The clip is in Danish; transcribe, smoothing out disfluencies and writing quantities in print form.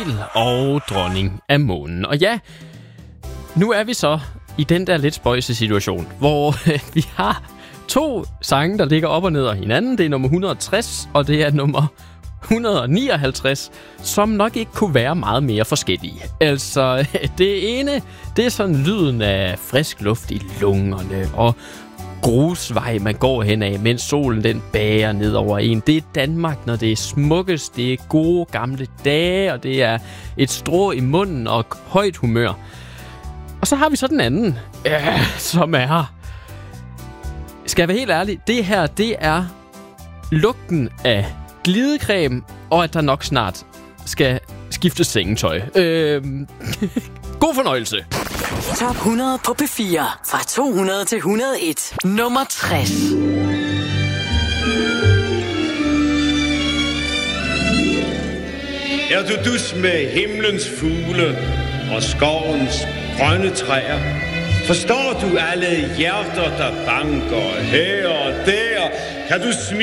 Adele og Dronning af Månen. Og ja, nu er vi så i den der lidt spøjse situation, hvor vi har 2 sange, der ligger op og ned af hinanden. Det er nummer 160, og det er nummer 159, som nok ikke kunne være meget mere forskellige. Altså, det ene, det er sådan lyden af frisk luft i lungerne, og grusvej, man går hen af, mens solen den bager ned over en. Det er Danmark, når det er smukkest, det er gode gamle dage, og det er et strå i munden og højt humør. Og så har vi så den anden, som er... Skal jeg være helt ærlig, det her, det er lugten af glidecreme, og at der nok snart skal skiftes sengetøj. God fornøjelse. Top 100 på P4. Fra 200 til 101. Nummer 60. Er du dus med himlens fugle og skovens grønne træer? Forstår du alle hjerter, der banker her og der? Kan du smile